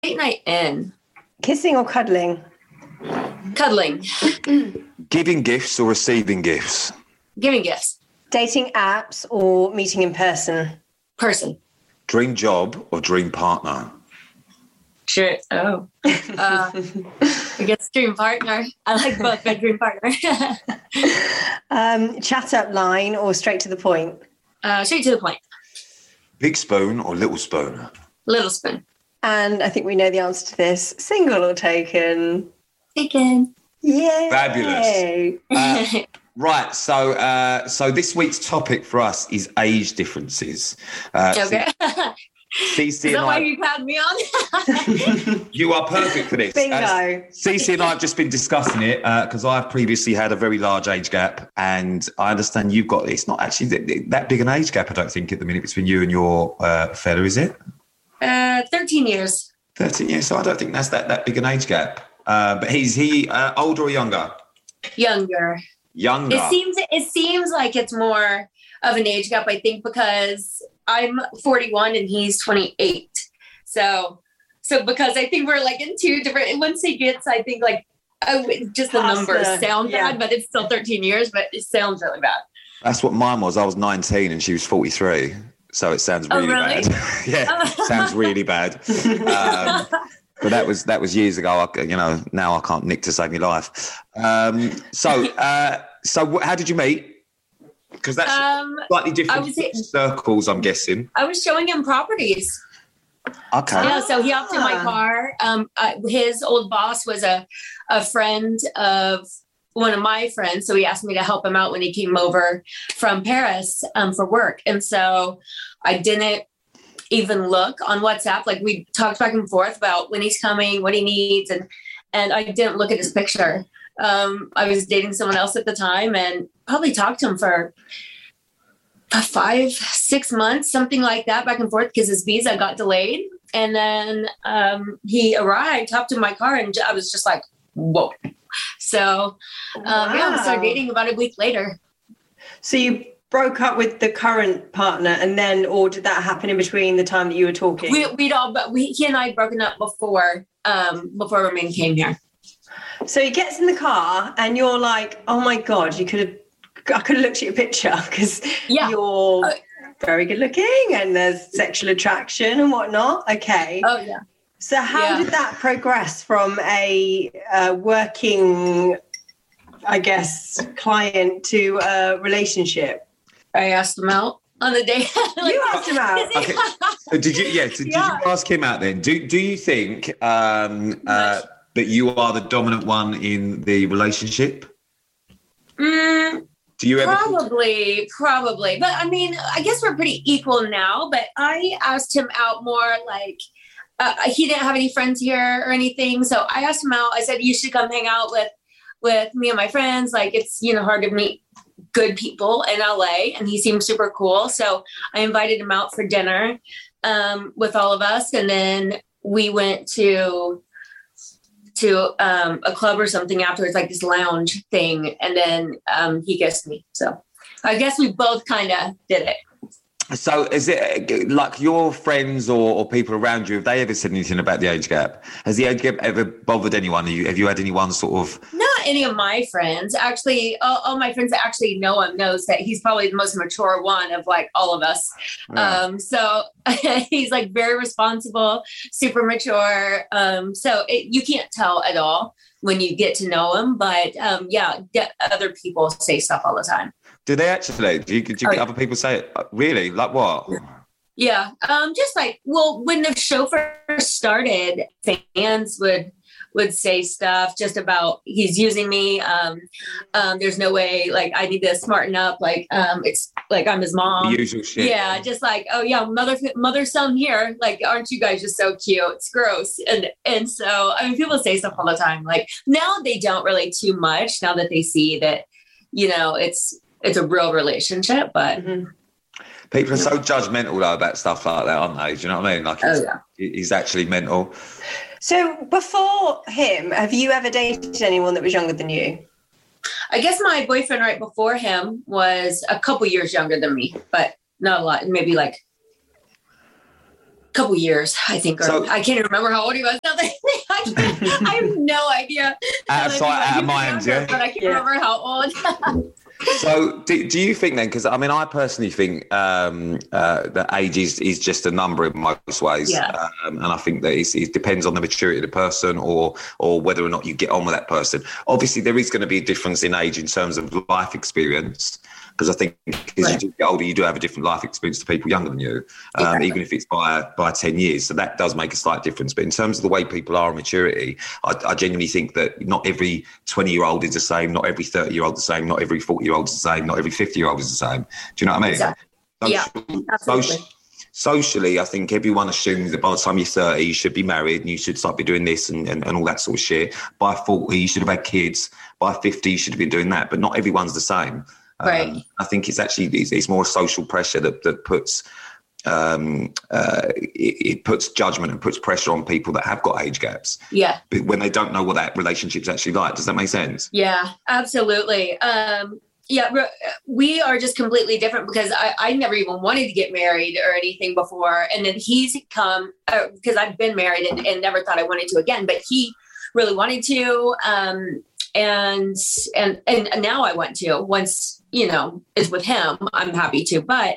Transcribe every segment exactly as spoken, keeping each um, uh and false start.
night in. Kissing or cuddling? Cuddling. Giving gifts or receiving gifts? Giving gifts. Dating apps or meeting in person? Person. Dream job or dream partner? Sure. Oh. Uh, I guess dream partner. I like both, but dream partner. um, chat up line or straight to the point? Uh, straight to the point. Big spoon or little spoon? Little spoon. And I think we know the answer to this. Single or taken? Taken. Yay! Fabulous. Uh, right, so uh, so this week's topic for us is age differences. Uh, okay. Cece Is that and why I, you had me on? you are perfect for this. Bingo. Uh, Cece and I have just been discussing it because uh, I've previously had a very large age gap, and I understand you've got, it's not actually that, that big an age gap, I don't think, at the minute between you and your uh, fella, is it? Uh, thirteen years. thirteen years, so I don't think that's that, that big an age gap. Uh, but he's he uh, older or younger? Younger. Younger. It seems it seems like it's more of an age gap, I think, because I'm forty-one and he's twenty-eight. So, so because I think we're like in two different. Once he gets, I think like oh, just the Past numbers the- sound yeah. bad, but it's still thirteen years, but it sounds really bad. That's what mine was. I was nineteen and she was forty-three. So it sounds Oh, really, really? bad. yeah, Oh. sounds really bad. Um, but that was that was years ago. I, you know, now I can't nick to save my life. Um, so, uh, so how did you meet? Because that's Um, slightly different I was- circles, I'm guessing. I was showing him properties. Okay. Yeah, so he hopped in my Ah. car. Um, uh, his old boss was a, a friend of one of my friends, so he asked me to help him out when he came over from Paris um, for work. And so I didn't even look on WhatsApp. Like we talked back and forth about when he's coming, what he needs, and and I didn't look at his picture. Um, I was dating someone else at the time, and probably talked to him for five, six months, something like that, back and forth, because his visa got delayed. And then um, he arrived, hopped in my car, and I was just like, whoa. So, um, yeah, we started Wow. dating about a week later. So you broke up with the current partner, and then, or did that happen in between the time that you were talking? We, we'd all, but we, he and I had broken up before, um, before Romain came here. So he gets in the car, and you're like, "Oh my god, you could have, I could have looked at your picture because Yeah. you're Uh, very good looking, and there's sexual attraction and whatnot." Okay. Oh yeah. So how Yeah. did that progress from a uh, working, I guess, client to a relationship? I asked him out on the day. Like, You asked him out. Okay. So did you? Yeah. So did Yeah. you ask him out then? Do Do you think um, uh, that you are the dominant one in the relationship? Mm, Do you ever? probably, probably. But I mean, I guess we're pretty equal now. But I asked him out more like uh, he didn't have any friends here or anything. So I asked him out. I said, you should come hang out with with me and my friends. Like it's, you know, hard to meet good people in L A, and he seemed super cool. So I invited him out for dinner um, with all of us. And then we went to to um, a club or something afterwards, like this lounge thing. And then um, he kissed me. So I guess we both kind of did it. So is it like your friends or, or people around you, have they ever said anything about the age gap? Has the age gap ever bothered anyone? Have you, have you had anyone sort of... Not any of my friends. Actually, all, all my friends that actually know him knows that he's probably the most mature one of like all of us. Yeah. Um, so he's like very responsible, super mature. Um, so it, you can't tell at all when you get to know him. But um, yeah, de- other people say stuff all the time. Do they actually? Do you, do you Oh, get yeah. other people say it? Really? Like what? Yeah. Um, just like, well, when the show first started, fans would would say stuff just about he's using me. Um, um, there's no way, like, I need to smarten up. Like, um, it's like I'm his mom. The usual shit. Yeah, just like, oh yeah, mother, mother, son here. Like, aren't you guys just so cute? It's gross. And and so, I mean, people say stuff all the time. Like now they don't really too much now that they see that, you know, it's it's a real relationship. But Mm-hmm. People are so judgmental though about stuff like that, aren't they? Do you know what I mean? Like he's, Oh, yeah. he's actually mental. So before him, have you ever dated anyone that was younger than you? I guess my boyfriend right before him was a couple years younger than me, but not a lot. Maybe like couple years, I think. Or So- I can't even remember how old he was. Now that I, can't, I have no idea. Out of Now that sight, I out of think mind, about yeah? it, But I can't Yeah. remember how old. So do, do you think then, because I mean, I personally think um, uh, that age is, is just a number in most ways. Yeah. Um, and I think that it's, it depends on the maturity of the person or or whether or not you get on with that person. Obviously, there is going to be a difference in age in terms of life experience, because I think as Right. you do get older, you do have a different life experience to people younger than you, um, Exactly. even if it's by by ten years. So that does make a slight difference. But in terms of the way people are in maturity, I, I genuinely think that not every twenty-year-old is the same, not every thirty-year-old is the same, not every forty-year-old is the same, not every fifty-year-old is the same. Do you know what I mean? Exactly. Yeah, Social- absolutely. soci- Socially, I think everyone assumes that by the time you're thirty, you should be married and you should start be doing this and, and, and all that sort of shit. By forty, you should have had kids. By fifty, you should have been doing that. But not everyone's the same. Right. Um, I think it's actually it's, it's more social pressure that that puts um, uh, it, it puts judgment and puts pressure on people that have got age gaps Yeah. when they don't know what that relationship's actually like. Does that make sense? Yeah, absolutely. Um, yeah, re- we are just completely different because I, I never even wanted to get married or anything before. And then he's come uh, because I've been married and, and never thought I wanted to again, but he really wanted to. Um, and, and, and now I want to once, you know, it's with him, I'm happy to, but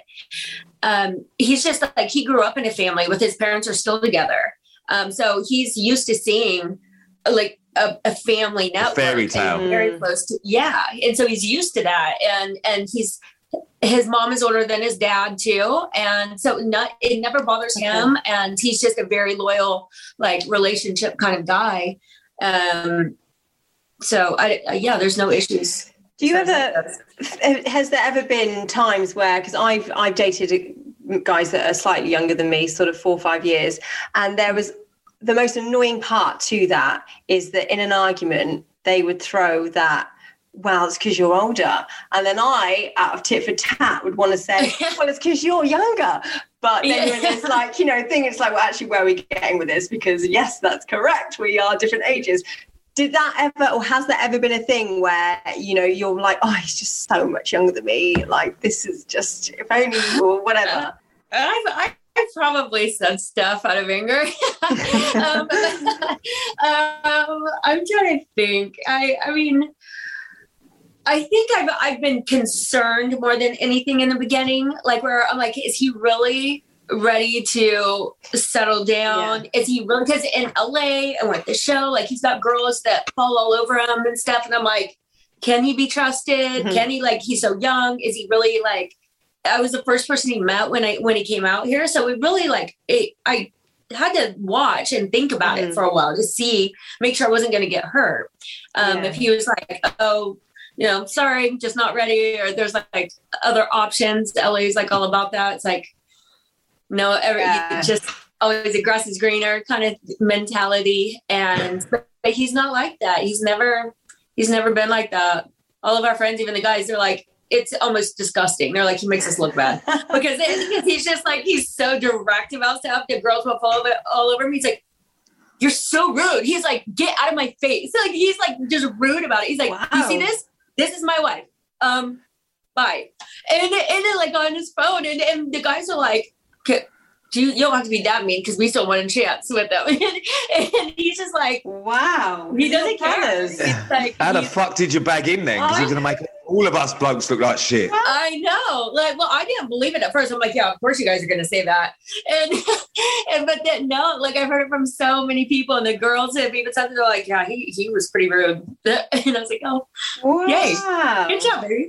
um, he's just like, he grew up in a family with his parents are still together. Um, so he's used to seeing like a, a family network. fairy tale. And very close to, yeah. And so he's used to that. And, and he's, his mom is older than his dad too. And so not, it never bothers Okay. him. And he's just a very loyal, like relationship kind of guy. Um, so I, I yeah, there's no issues. Do you So ever, has there ever been times where, because I've, I've dated guys that are slightly younger than me, sort of four or five years, and there was the most annoying part to that is that in an argument, they would throw that, well, it's because you're older. And then I, out of tit for tat, would want to say, well, it's because you're younger. But then Yeah. when there's like, you know, thing, it's like, well, actually, where are we getting with this? Because yes, that's correct. We are different ages. Did that ever, or has there ever been a thing where, you know, you're like, oh, he's just so much younger than me. Like, this is just, if only, or whatever. I've, I, I probably said stuff out of anger. um, um, I'm trying to think. I, I mean, I think I've, I've been concerned more than anything in the beginning, like where I'm like, is he really ready to settle down? Is he really, because in L A and with the show, like he's got girls that fall all over him and stuff. And I'm like, can he be trusted? Mhm. Can he, like, he's so young. Is he really like, I was the first person he met when I, when he came out here. So we really like, it, I had to watch and think about Mhm. it for a while to see, make sure I wasn't going to get hurt. Um, Yeah. If he was like, oh, you know, sorry, just not ready. Or there's like, like other options. L A is like all about that. It's like, no, every, Yeah. just always the grass is greener kind of mentality. And but he's not like that. He's never, he's never been like that. All of our friends, even the guys, they're like, it's almost disgusting. They're like, he makes us look bad because, it, because he's just like, he's so direct about stuff. The girls will fall over, all over me. He's like, you're so rude. He's like, get out of my face. Like, he's like just rude about it. He's like, Wow. you see this? This is my wife. Um, bye. And, and then like on his phone, and, and the guys are like, "Okay, do you, you don't have to be that mean because we still want to chance with them." and, and he's just like, Wow. he doesn't care. Fellas. He's like, How the he's- fuck did you bag in then? Because you're going to make all of us blokes look like shit. I know. Like, well, I didn't believe it at first. I'm like, yeah, of course you guys are going to say that. And, and, but then no, like I've heard it from so many people, and the girls have even said, they're like, yeah, he, he was pretty rude. And I was like, oh, Yay. Wow. good job, baby.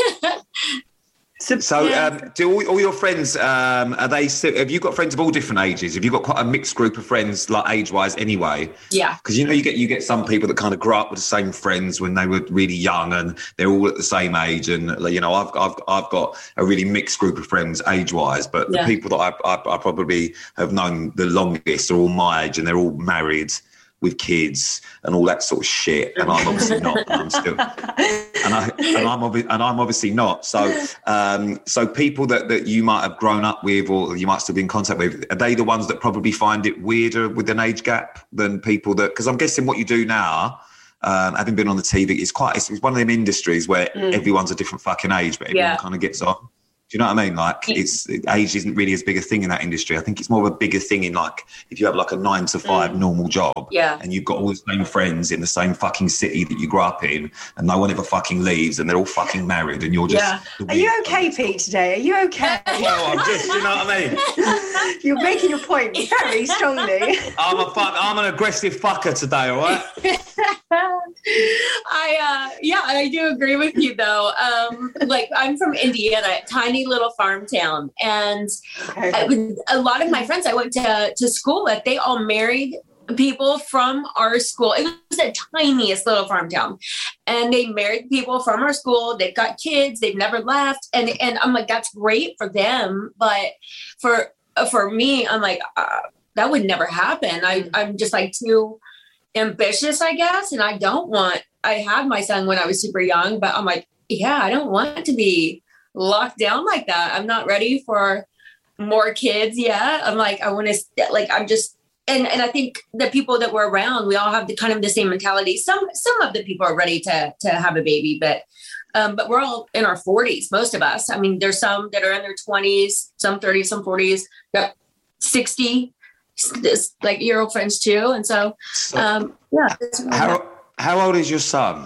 So, So, yeah. um, do all, all your friends, um, are they, si- have you got friends of all different ages? Have you got quite a mixed group of friends, like age-wise anyway? Yeah. Because, you know, you get you get some people that kind of grew up with the same friends when they were really young and they're all at the same age. And, like, you know, I've, I've, I've got a really mixed group of friends age-wise, but Yeah. the people that I, I, I probably have known the longest are all my age and they're all married with kids and all that sort of shit. And I'm obviously not, and I'm still... And, I, and I'm obvi- and I'm obviously not. So, um, so people that, that you might have grown up with, or you might still be in contact with, are they the ones that probably find it weirder with an age gap than people that? Because I'm guessing what you do now, um, having been on the T V, is quite. It's, it's one of them industries where Mm. everyone's a different fucking age, but everyone Yeah. kind of gets on. Do Do you know what I mean? Like, it's age isn't really as big a thing in that industry. I think it's more of a bigger thing in, like, if you have like a nine to five mm. normal job, yeah, and you've got all the same friends in the same fucking city that you grew up in, and no one ever fucking leaves, and they're all fucking married, and you're just. Yeah. Are you okay, Pete? Today, are you okay? Well, I'm just. You know what I mean? You're making your point very strongly. I'm a fuck. I'm an aggressive fucker today. All right. I uh, yeah, I do agree with you though. Um, like I'm from Indiana, tiny little farm town, and okay. I, a lot of my friends I went to to school with, they all married people from our school. It was the tiniest little farm town, and they married people from our school. They've got kids. They've never left, and and I'm like, that's great for them, but for for me, I'm like, uh, that would never happen. I I'm just like too ambitious, I guess, and I don't want. I had my son when I was super young, but I'm like, yeah, I don't want to be locked down like that. I'm not ready for more kids yet. I'm like, I want to, like, I'm just, and and I think the people that were around, we all have the kind of the same mentality. Some some of the people are ready to to have a baby, but um, but we're all in our forties, most of us. I mean, there's some that are in their twenties, some thirties, some forties, got sixty. This like your old friends too, and so, so um yeah. How how old is your son?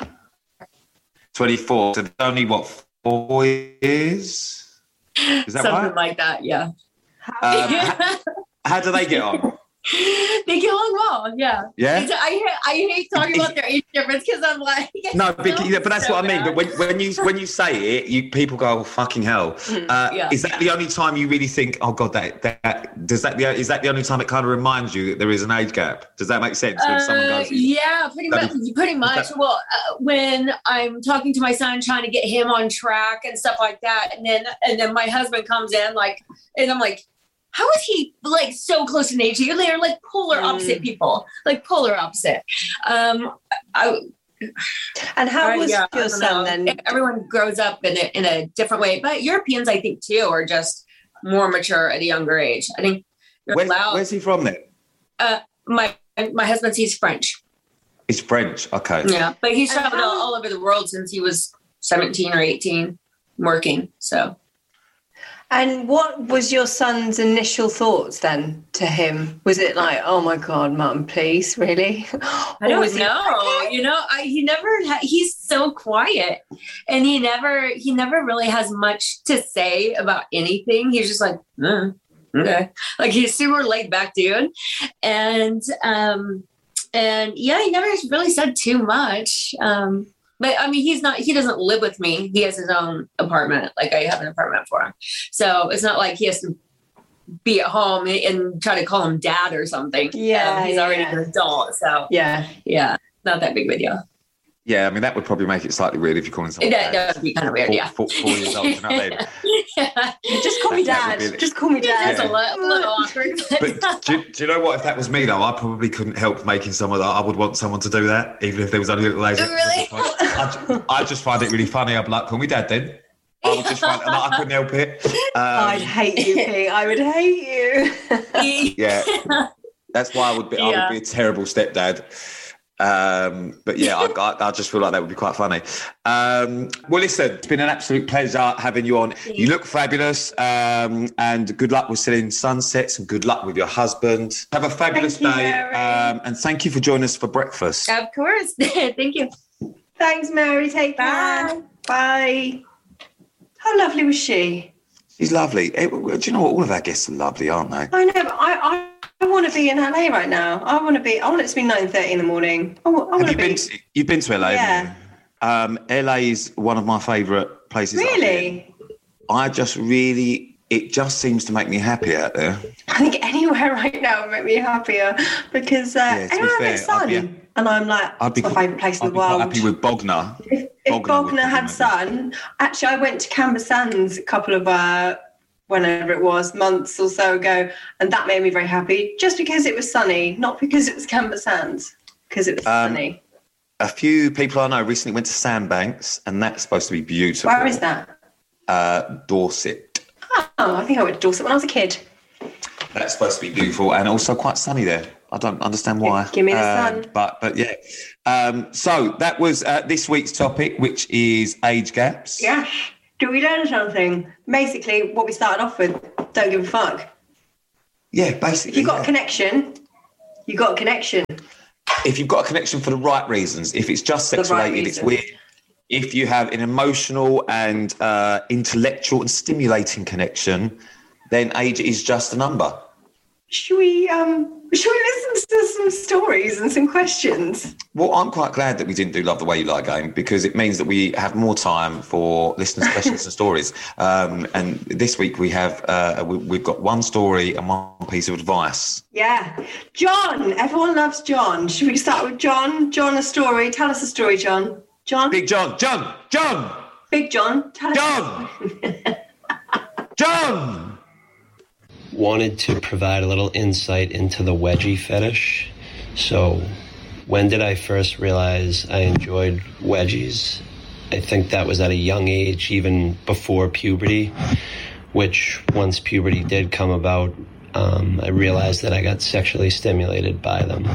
twenty-four. So only what, four years? Is that something right? like that? Yeah. Um, how, how do they get on? They get along well, yeah. Yeah. It's, I I hate talking about their age difference because I'm like no, but, yeah, but that's so what I mean. Bad. But when, when you when you say it, you people go, oh, fucking hell. Uh, yeah. Is that the only time you really think, oh god, that that does that the is that the only time it kind of reminds you that there is an age gap? Does that make sense when uh, someone goes? Yeah, pretty much. Pretty much. That, well, uh, when I'm talking to my son, trying to get him on track and stuff like that, and then and then my husband comes in, like, and I'm like, how is he like so close in age? You're they're like polar opposite mm. people, like polar opposite. Um, I, and how was yeah, your son then? Everyone grows up in a, in a different way, but Europeans, I think, too, are just more mature at a younger age. I think. Where's, where's he from then? Uh, my my husband's he's French. He's French, okay. Yeah, but he's traveled all, all over the world since he was seventeen or eighteen, working. So. And what was your son's initial thoughts then to him? Was it like, oh my God, Mum, please, really? I don't know. Okay? You know, I, he never, ha- he's so quiet and he never, he never really has much to say about anything. He's just like, mm, okay. Like he's super laid back dude. And, um, and yeah, he never really said too much. Um, But I mean, he's not, he doesn't live with me. He has his own apartment. Like I have an apartment for him. So it's not like he has to be at home and try to call him dad or something. Yeah. Um, he's yeah. already an adult. So yeah. Yeah. Not that big of a deal. Yeah. I mean, that would probably make it slightly weird if you're calling someone that, dad. That would be kind of weird. Four, yeah. Four, four years old. You know what I mean? Yeah. Just call me dad. Really... Just call me dad. It's yeah. a little, little awkward. But do, do you know what? If that was me, though, I probably couldn't help making someone that I would want someone to do that, even if there was only a little age. Really? I, I just find it really funny. I'd be like, call me dad then. I would just find, like, I couldn't help it. Um, I'd hate you, Pete. I would hate you. Yeah. That's why I would be, yeah. I would be a terrible stepdad. Um, but yeah, I, I, I just feel like that would be quite funny. Um, well, listen, it's been an absolute pleasure having you on. You look fabulous, um, and good luck with selling sunsets, and good luck with your husband. Have a fabulous thank day, you, um, and thank you for joining us for breakfast. Of course. Thank you. Thanks, Mary. Take Bye. care. Bye. How lovely was she? She's lovely. Hey, do you know what? All of our guests are lovely, aren't they? I know, but I. I I want to be in L A right now. I want to be. I want it to be nine thirty in the morning. I want, I want Have you to be. been? To, you've been to L A? Yeah. Um, L A is one of my favourite places. Really? I just really. It just seems to make me happy out there. I think anywhere right now would make me happier because uh, yeah, anywhere I get sun, be, and I'm like, I'd be, it's my favourite place in I'd the world. I'd be happy with Bognor. If, if Bognor, Bognor had sun, actually, I went to Camber Sands a couple of. Uh, whenever it was, months or so ago, and that made me very happy, just because it was sunny, not because it was Camber Sands, because it was um, sunny. A few people I know recently went to Sandbanks, and that's supposed to be beautiful. Where is that? Uh, Dorset. Oh, I think I went to Dorset when I was a kid. That's supposed to be beautiful, and also quite sunny there. I don't understand why. Give me the uh, sun. But, but yeah. Um, so that was uh, this week's topic, which is age gaps. Yeah. Do we learn something? Basically, what we started off with, don't give a fuck. Yeah, basically. If you've got yeah. a connection, you've got a connection. If you've got a connection for the right reasons, if it's just sex right related, it's reasons. weird. If you have an emotional and uh, intellectual and stimulating connection, then age is just a number. Should we um should we listen to some stories and some questions? Well, I'm quite glad that we didn't do Love the Way You Lie game, because it means that we have more time for listeners' questions and stories. Um, and this week we have uh, we, we've got one story and one piece of advice. Yeah. John, everyone loves John. Should we start with John? John, a story. Tell us a story, John. John? Big John, John, John, Big John, tell us. John, John. Wanted to provide a little insight into the wedgie fetish. So when did I first realize I enjoyed wedgies? I think that was at a young age, even before puberty, which once puberty did come about, um, I realized that I got sexually stimulated by them.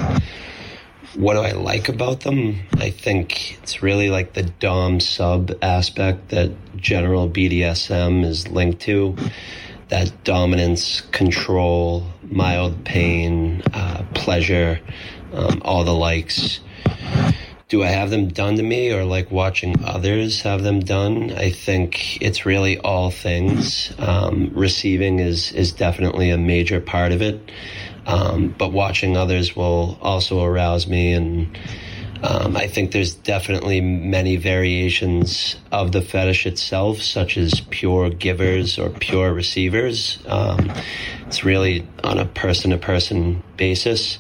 What do I like about them? I think it's really like the dom sub aspect that general B D S M is linked to. That dominance, control, mild pain, uh, pleasure, um, all the likes. Do I have them done to me or like watching others have them done? I think it's really all things. Um, receiving is, is definitely a major part of it. Um, but watching others will also arouse me, and um, I think there's definitely many variations of the fetish itself, such as pure givers or pure receivers. Um, it's really on a person-to-person basis.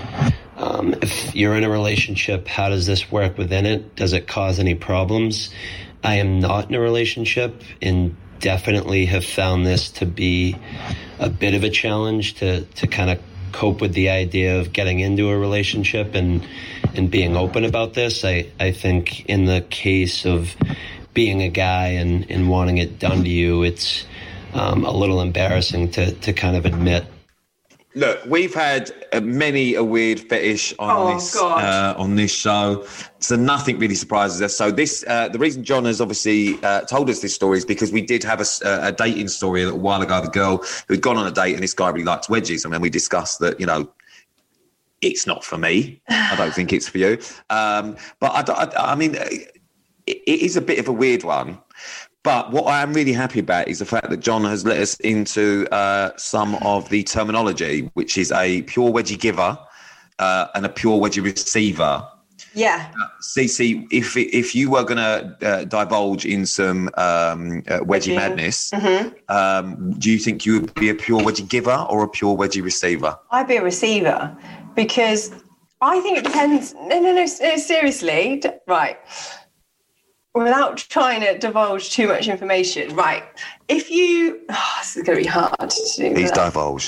Um, if you're in a relationship, how does this work within it? Does it cause any problems? I am not in a relationship and definitely have found this to be a bit of a challenge to, to kind of cope with the idea of getting into a relationship and and being open about this. I, I think in the case of being a guy and, and wanting it done to you, it's um, a little embarrassing to, to kind of admit. Look, we've had uh, many a weird fetish on Oh, this God. uh, on this show, so nothing really surprises us. So this, uh, the reason John has obviously uh, told us this story is because we did have a, a dating story a little while ago of a girl who'd gone on a date and this guy really liked wedgies, and then we discussed that, you know, it's not for me. I don't think it's for you. Um, but I, I, I mean, it, it is a bit of a weird one. But what I am really happy about is the fact that John has let us into uh, some of the terminology, which is a pure wedgie giver uh, and a pure wedgie receiver. Yeah. Uh, Cece, if if you were going to uh, divulge in some um, uh, wedgie Wedging. madness, Mm-hmm. um, do you think you would be a pure wedgie giver or a pure wedgie receiver? I'd be a receiver because I think it depends. No, no, no, no seriously. D- Right. Without trying to divulge too much information, right? If you, oh, this is going to be hard to do. Please but- divulge.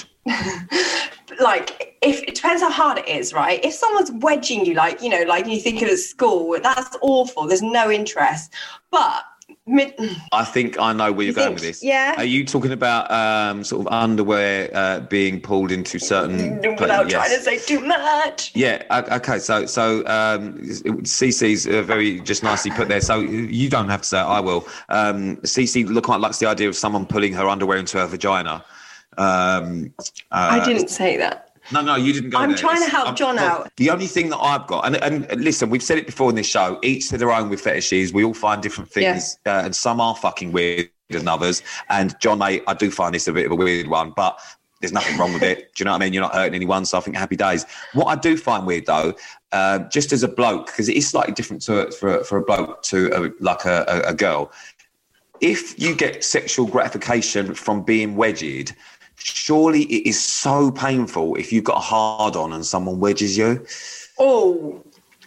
like if it depends how hard it is, right? If someone's wedging you, like, you know, like you think of at school, that's awful. There's no interest. But mid- I think I know where you're You going think- with this. yeah? Are you talking about um, sort of underwear uh, being pulled into certain without yes. trying to say too much. Yeah. o- Okay. So, so um, Cece's uh, very just nicely put there. So you don't have to say it, I will. Um, Cece look quite likes the idea of someone pulling her underwear into her vagina. Um, uh, I didn't say that. No, no, you didn't go I'm there. trying to It's- help I'm- John well, out. The only thing that I've got, and, and listen, we've said it before in this show, each to their own with fetishes. We all find different things, uh, and some are fucking weird than others. And John, mate, I do find this a bit of a weird one, but there's nothing wrong with it. Do you know what I mean? You're not hurting anyone, so I think happy days. What I do find weird, though, uh, just as a bloke, because it is slightly different to for, for a bloke to a, like a, a, a girl, if you get sexual gratification from being wedged, surely it is so painful if you've got a hard on and someone wedges you. Oh,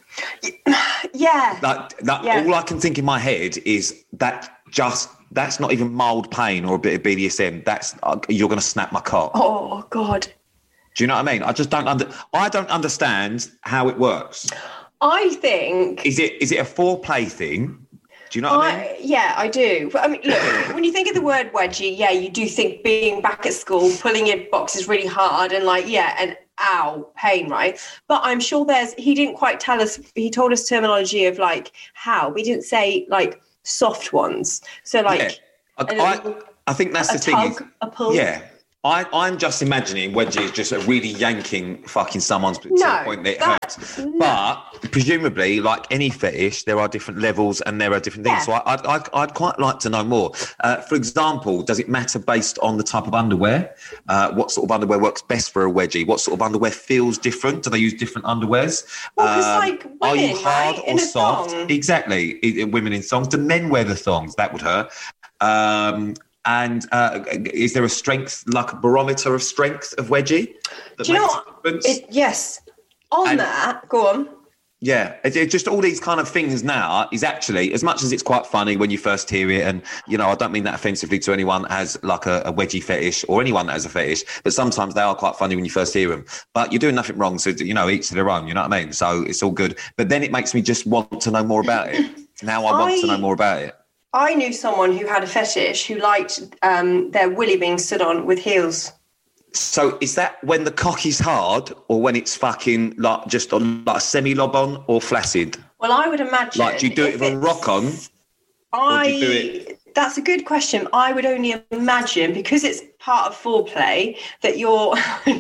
yeah. That, that Yeah. all I can think in my head is that just that's not even mild pain or a bit of B D S M. That's uh, you're going to snap my cock. Oh, God. Do you know what I mean? I just don't under. I don't understand how it works. I think... Is it is it a foreplay thing? Do you know what I mean? I, yeah, I do. But I mean, look, when you think of the word wedgie, yeah, you do think being back at school, pulling your boxes really hard and like, yeah, and ow, pain, right? But I'm sure there's, he didn't quite tell us, he told us terminology of like how, but he didn't say like soft ones. So like, Yeah. I, a I, little- I think that's a the thing. tug, is- a pull. Yeah. I, I'm just imagining wedgie is just a really yanking fucking someone's to No, the point that it that- hurts. no. But presumably, like any fetish, there are different levels and there are different things. Yeah. So I, I'd, I'd, I'd quite like to know more. Uh, for example, does it matter based on the type of underwear? Uh, what sort of underwear works best for a wedgie? What sort of underwear feels different? Do they use different underwears? Well, 'cause, Um, like, are you women, hard right, or in a soft? thong. Exactly. I- I- women in thongs. Do men wear the thongs? That would hurt. Um, and uh, is there a strength, like a barometer of strength of wedgie? That Do you know makes what? a difference? It, yes. On And- that, go on. Yeah, it, it just all these kind of things now is actually, as much as it's quite funny when you first hear it, and, you know, I don't mean that offensively to anyone that has like a, a wedgie fetish or anyone that has a fetish, but sometimes they are quite funny when you first hear them. But you're doing nothing wrong, so, you know, each to their own, you know what I mean? So it's all good. But then it makes me just want to know more about it. Now I want I- to know more about it. I knew someone who had a fetish who liked um, their willy being stood on with heels. So is that when the cock is hard or when it's fucking like just on like a semi-lob on or flaccid? Well, I would imagine. Like, do you do it if with a it's- rock on? I. do you do it- That's a good question. I would only imagine, because it's part of foreplay, that you're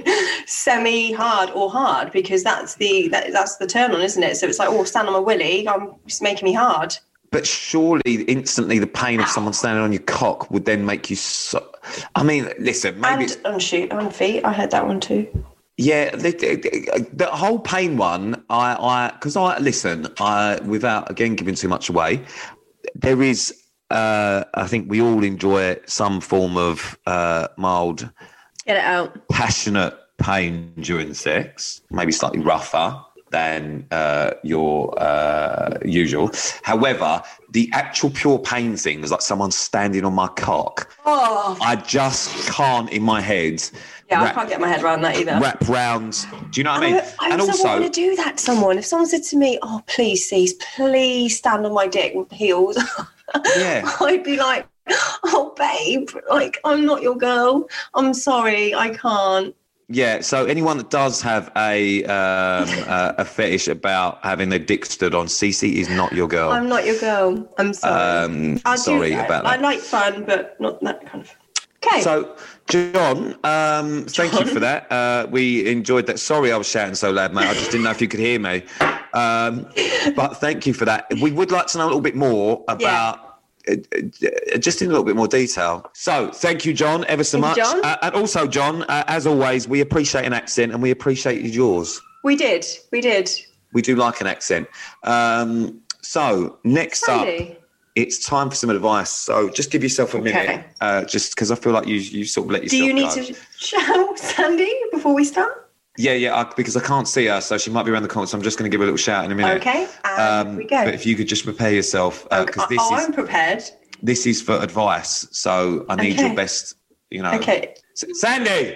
semi-hard or hard, because that's the that, that's the turn on, isn't it? So it's like, oh, stand on my willy, I'm it's making me hard. But surely instantly the pain of someone standing on your cock would then make you so... I mean, listen, maybe... And it's, on shoot, on feet. I heard that one too. yeah, the, the, the whole pain one, I... I Because I... Listen, I without, again, giving too much away, there is... Uh, I think we all enjoy some form of uh, mild, Get it out. passionate pain during sex, maybe slightly rougher than uh, your uh, usual. However, the actual pure pain thing is like someone standing on my cock. Oh, I just can't in my head yeah, I wrap, can't get my head around that either. wrap round. Do you know what I mean? I, I and also also, want to do that to someone. If someone said to me, "Oh, please, cease, please stand on my dick with heels," yeah. I'd be like, "Oh, babe, like I'm not your girl. I'm sorry, I can't." Yeah, so anyone that does have a um, uh, a fetish about having their dick stood on, Cece is not your girl. I'm not your girl. I'm sorry. Um, I do sorry that. about I that. like fun, but not that kind of. Okay. So, John, um, thank John? you for that. Uh, we enjoyed that. Sorry I was shouting so loud, mate. I just didn't know if you could hear me. Um, but thank you for that. We would like to know a little bit more about... Uh, uh, just in a little bit more detail. So, thank you, John, ever so Thank you, much. John. Uh, and also, John, uh, as always, we appreciate an accent and we appreciated yours. we did. We did. We do like an accent. Um, so, next up, Sandy. it's time for some advice. So, just give yourself a minute, Okay. uh, just because I feel like you you sort of let Do yourself you need go. to shout Sandy before we start? Yeah, yeah, I, because I can't see her, so she might be around the corner. So I'm just going to give her a little shout in a minute. Okay. And Um, we go. But if you could just prepare yourself, because this oh, is I'm prepared. this is for advice. So I need Okay. your best. You know. Okay. S- Sandy,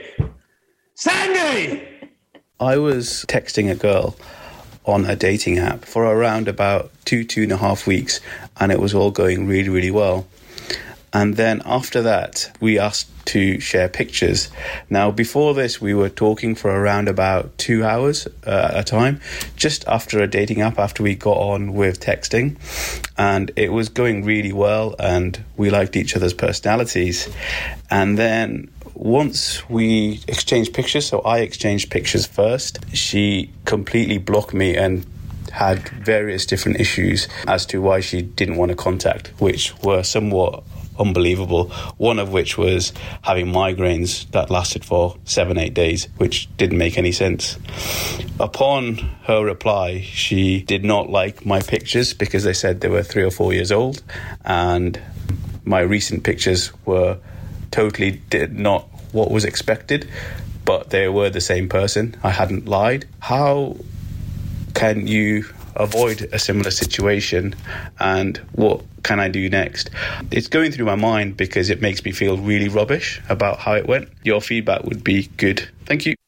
Sandy. I was texting a girl on a dating app for around about two, two and a half weeks, and it was all going really, really well. And then after that, we asked to share pictures. Now, before this, we were talking for around about two hours uh, at a time, just after a dating app, after we got on with texting. And it was going really well, and we liked each other's personalities. And then once we exchanged pictures, so I exchanged pictures first, she completely blocked me and had various different issues as to why she didn't want to contact, which were somewhat unbelievable. One of which was having migraines that lasted for seven, eight days, which didn't make any sense. Upon her reply, she did not like my pictures because they said they were three or four years old, and my recent pictures were totally did not what was expected, but they were the same person. I hadn't lied. How can you avoid a similar situation, and what can I do next? It's going through my mind because it makes me feel really rubbish about how it went. Your feedback would be good. Thank you.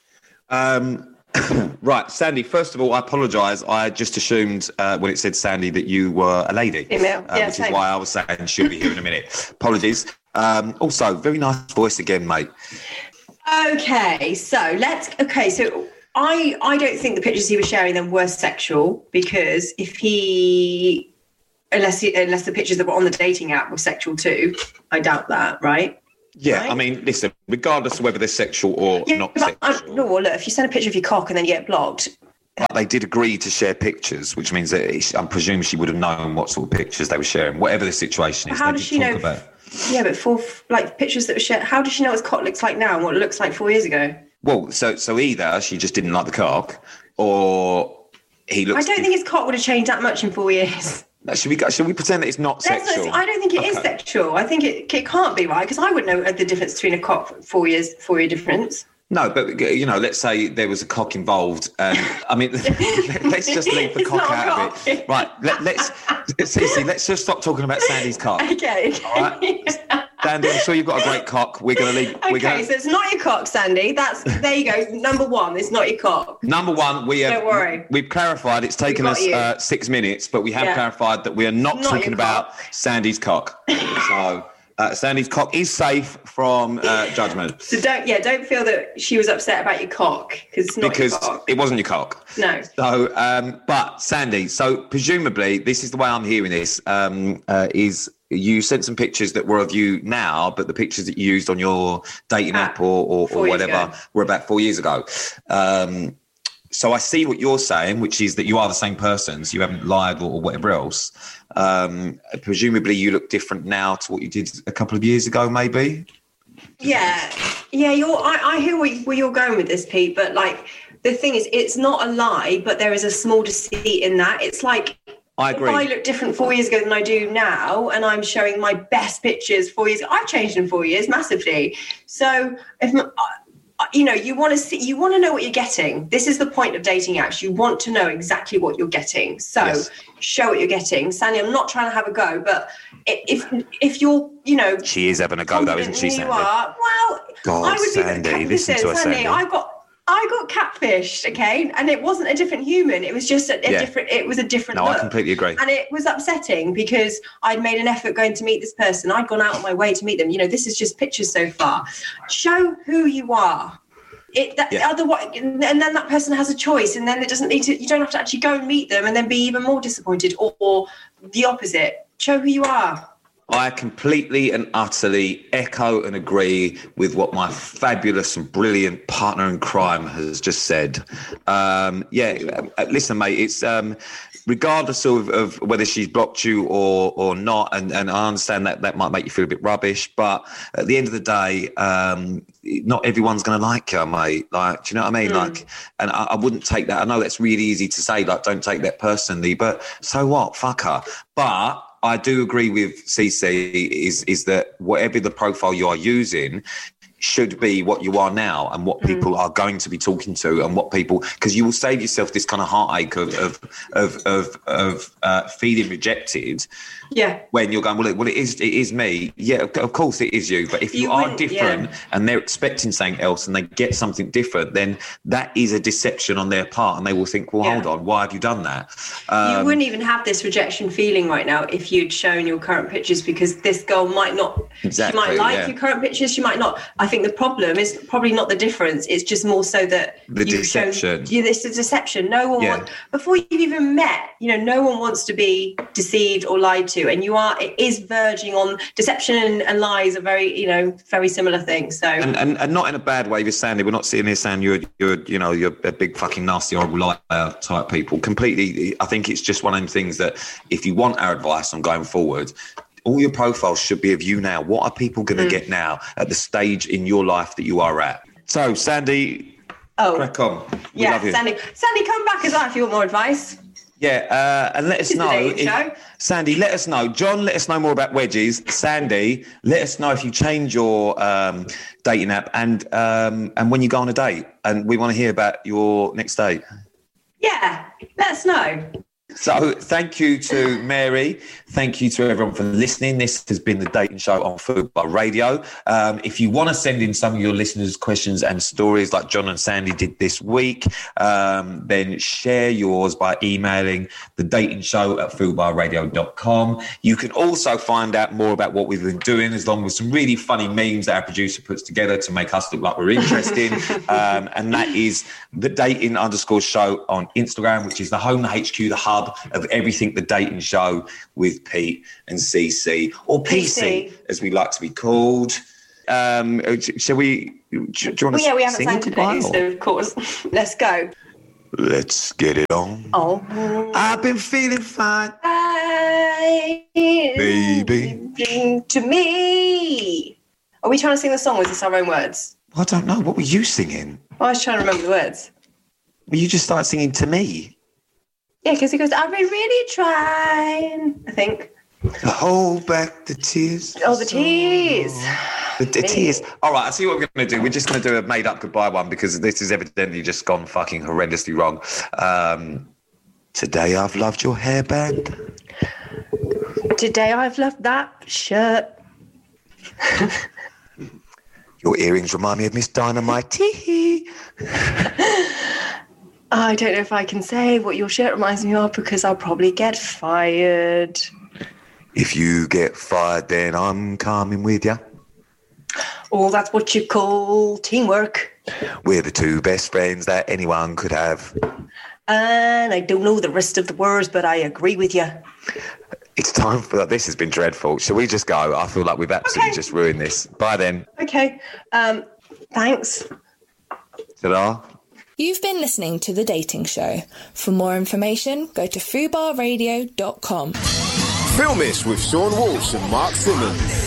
Um, right, Sandy. First of all, I apologise. I just assumed uh, when it said Sandy that you were a lady, Female. uh, Yeah, which same. is why I was saying she'll be here in a minute. Apologies. Um, also, very nice voice again, mate. Okay, so let's. Okay, so I I don't think the pictures he was sharing them were sexual, because if he unless unless the pictures that were on the dating app were sexual too. I doubt that, right? Yeah, right? I mean, listen, regardless of whether they're sexual or yeah, not but sexual. I, no, well, look, if you send a picture of your cock and then you get blocked. But they did agree to share pictures, which means that it, I'm presuming she would have known what sort of pictures they were sharing, whatever the situation is. How they does did she talk know? About. Yeah, but for like pictures that were shared, how does she know what his cock looks like now and what it looks like four years ago? Well, so so either she just didn't like the cock, or he looks. I don't think his cock would have changed that much in four years. Should we should we pretend that it's not That's sexual? not, I don't think it okay. is sexual. I think it it can't be, right? Because I would know the difference between a cock four years four year difference. No, but you know, let's say there was a cock involved, and I mean, let's just leave the It's cock not a out cock. of it, right? Let, let's, Cece, let's just stop talking about Sandy's cock. Okay. All right, Sandy, I'm sure you've got a great cock. We're going to leave. Okay, we're gonna, so it's not your cock, Sandy. That's there you go. Number one, it's not your cock. Number one, we have. Don't worry. We've clarified. It's taken We've got us you. uh, six minutes, but we have Yeah. clarified that we are not, Not talking your about cock. Sandy's cock. So uh, Sandy's cock is safe from uh, judgment So don't yeah, don't feel that she was upset about your cock because it's not because your cock. it wasn't your cock. No. So, um, but Sandy, so presumably, this is the way I'm hearing this, um, uh, is you sent some pictures that were of you now, but the pictures that you used on your dating Ah, app or, or, four or years whatever ago. were about four years ago. Um, so I see what you're saying, which is that you are the same person, so you haven't lied or, or whatever else. Um, presumably, you look different now to what you did a couple of years ago, maybe? Yeah, yeah. You're. I, I hear where, where you're going with this, Pete. But like, the thing is, it's not a lie, but there is a small deceit in that. It's like I agree. if I look different four years ago than I do now, and I'm showing my best pictures four years, I've changed in four years massively. So if m- uh, you know, you want to see, you want to know what you're getting. This is the point of dating apps. You want to know exactly what you're getting. So Yes. show what you're getting. Sandy, I'm not trying to have a go, but if if you're, you know, She is having a go, though, isn't she, confident Sandy? who you are, well, God, I would Sandy, be. listen to her, Sandy, Sandy. I got. I got catfished, okay, and it wasn't a different human. It was just a, a Yeah. different. It was a different. No, look. I completely agree. And it was upsetting because I'd made an effort going to meet this person. I'd gone out on my way to meet them. You know, this is just pictures so far. Show who you are. It that Yeah. otherwise, and then that person has a choice, and then it doesn't need to. You don't have to actually go and meet them, and then be even more disappointed, or, or the opposite. Show who you are. I completely and utterly echo and agree with what my fabulous and brilliant partner in crime has just said. Um, yeah, uh, listen, mate, it's um, regardless of, of whether she's blocked you or or not, and, and I understand that that might make you feel a bit rubbish, but at the end of the day, um, not everyone's going to like you, mate. Like, do you know what I mean? Mm. Like, and I, I wouldn't take that. I know that's really easy to say, like, don't take that personally, but so what? Fuck her. But I do agree with Cece is is that whatever the profile you are using should be what you are now and what people mm. are going to be talking to and what people, because you will save yourself this kind of heartache of of of of, of uh, feeling rejected. Yeah. When you're going, well, it, well, it is it is me. Yeah, of, of course it is you. But if you, You are wouldn't- different yeah. and they're expecting something else and they get something different, then that is a deception on their part, and they will think, well, Yeah. hold on, why have you done that? Um, You wouldn't even have this rejection feeling right now if you'd shown your current pictures, because this girl might not, Exactly, she might like yeah. your current pictures, she might not. I think the problem is probably not the difference. It's just more so that The you've shown- deception. yeah, this is deception. No one Yeah. wants, before you've even met, you know, no one wants to be deceived or lied to. And you are, it is verging on deception and, and lies are very, you know, very similar things. So And, and and not in a bad way, with Sandy. We're not sitting here saying you're you're you know you're a big fucking nasty horrible liar type people. Completely, I think it's just one of them things that if you want our advice on going forward, all your profiles should be of you now. What are people going to Mm. get now at the stage in your life that you are at? So, Sandy, oh crack on. We yeah, love you. Sandy, Sandy, come back as well if you want more advice. Yeah, uh, and let us This is the know. dating If, show. Sandy, let us know. John, let us know more about wedges. Sandy, let us know if you change your um, dating app and um, and when you go on a date. And we want to hear about your next date. Yeah, let us know. So thank you to Mary. Thank you to everyone for listening. This has been the Dating Show on Food Bar Radio. Um, if you want to send in some of your listeners' questions and stories like John and Sandy did this week, um, then share yours by emailing the dating show at food bar radio dot com. You can also find out more about what we've been doing, as long as some really funny memes that our producer puts together to make us look like we're interesting. um, and that is the dating underscore show on Instagram, which is the home, the H Q, the hub hub of everything the dating show with Pete and C C, or P C, P C. as we like to be called. Um, shall we? Do, do you want to Well, yeah, we haven't sing sang goodbye, today, or- so of course, let's go. Let's get it on. Oh, I've been feeling fine, bye, baby. to me. Are we trying to sing the song, or is this our own words? I don't know. What were you singing? I was trying to remember the words. Well, you just started singing to me. Yeah, because he goes, I've been really trying, I think. To hold back the tears. Oh, the tears. The, the tears. All right, I see what we're going to do. We're just going to do a made-up goodbye one because this is evidently just gone fucking horrendously wrong. Um, today I've loved your hairband. Today I've loved that shirt. Your earrings remind me of Miss Dynamite. I don't know if I can say what your shirt reminds me of because I'll probably get fired. If you get fired, then I'm coming with you. Oh, that's what you call teamwork. We're the two best friends that anyone could have. And I don't know the rest of the words, but I agree with you. It's time for this. Has been dreadful. Shall we just go? I feel like we've absolutely Okay. just ruined this. Bye then. Okay. Um, thanks. Ta-da. You've been listening to The Dating Show. For more information, go to fubar radio dot com. Filmish with Sean Walsh and Mark Simmons.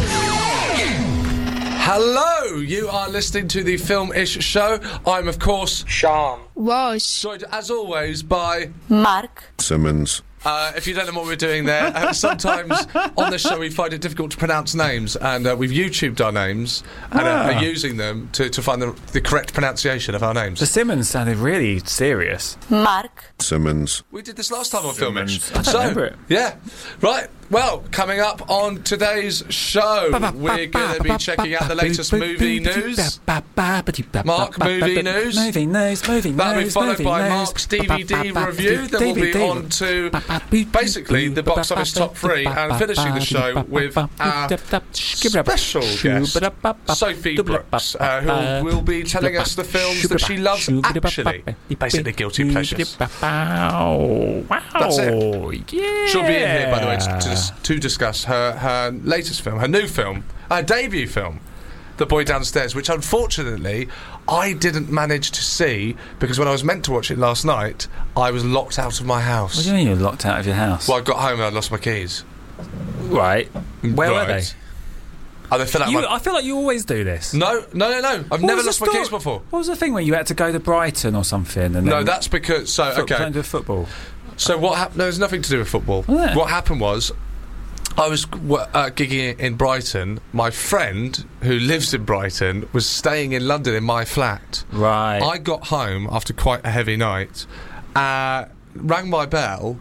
Hello, you are listening to the Film-ish show. I'm, of course, Sean. Walsh. joined, as always, by... Mark. Simmons. Uh, if you don't know what we're doing there, uh, sometimes on this show we find it difficult to pronounce names, and uh, we've YouTubed our names and uh, Ah. are using them to, to find the, the correct pronunciation of our names. The Simmons sounded really serious. Mark. Simmons. We did this last time on Simmons. Filmish. I don't so, remember it. Yeah. Right. Well, coming up on today's show, we're going to be checking out the latest movie news. Mark, movie news. Movie news, movie news. That'll be followed movie by news. Mark's D V D review. Then we'll be on to basically the box office top three and finishing the show with our special guest, Sophie Brooks, uh, who will be telling us the films that she loves actually. Basically guilty pleasures. Wow. Wow. That's it. Yeah. She'll be in here, by the way, to, to, to discuss her, her latest film, her new film, her debut film, The Boy Downstairs, which unfortunately I didn't manage to see because when I was meant to watch it last night, I was locked out of my house. What do you mean you were locked out of your house? Well, I got home and I lost my keys. Right. Where Right. were they? Oh, they fell out You, my... I feel like you always do this. No, no, no, no. I've What never was lost the my sto- keys before. What was the thing where you had to go to Brighton or something? And No, then that's because... So, foot, okay. playing with football. So what happened? No, there's nothing to do with football. Oh, yeah. What happened was, I was w- uh, gigging in Brighton. My friend, who lives in Brighton, was staying in London in my flat. Right. I got home after quite a heavy night, uh, rang my bell